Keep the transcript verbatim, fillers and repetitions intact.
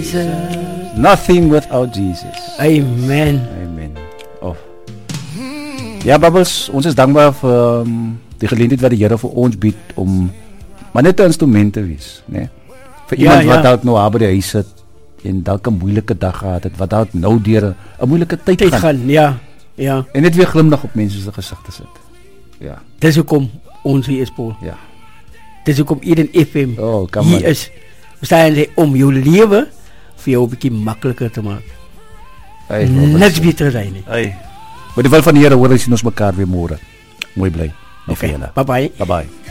Jesus. Nothing without Jesus. Amen. Amen. Oh. Ja, Bubbles, ons is dankbaar vir um, die geleentheid wat die Here vir ons bied om maar net 'n instrument te wees, né? Nee? Vir Ja, iemand ja. wat dalk nou daar by die huis sit en dalk 'n moeilike dag gehad het, wat dalk nou deur 'n moeilike tyd Tyd gaan. gaan, ja. Ja. En net weer glimlag op mense se gesigte sit. Ja, Dis hoekom ons hier is, Paul. ja. Dis hoekom Eden F M Oh, come hier on. is. Verstaan jy, om jou lewe vir jou 'n bietjie makliker te maak. Hey, Niks beter as nie. Hey. Met die wil van die Here hoor ons sien ons mekaar weer môre. Mooi bly. Okay. Bye bye. Bye bye.